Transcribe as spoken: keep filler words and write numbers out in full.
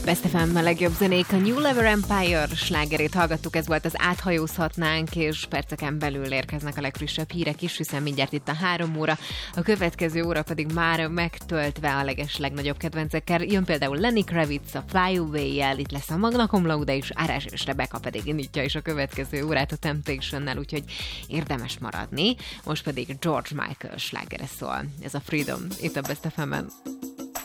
Best ef em a legjobb zenék, a New Level Empire slágerét hallgattuk, ez volt az Áthajózhatnánk, és perceken belül érkeznek a legfrissebb hírek is, hiszen mindjárt itt a három óra, a következő óra pedig már megtöltve a leges legnagyobb kedvencekkel. Jön például Lenny Kravitz a Fly Away-jel, itt lesz a Magna Cum Laude is, Árás és Rebecca pedig nyitja is a következő órát a Temptation-nel, úgyhogy érdemes maradni. Most pedig George Michael slágere szól. Ez a Freedom, itt a Best ef em-en.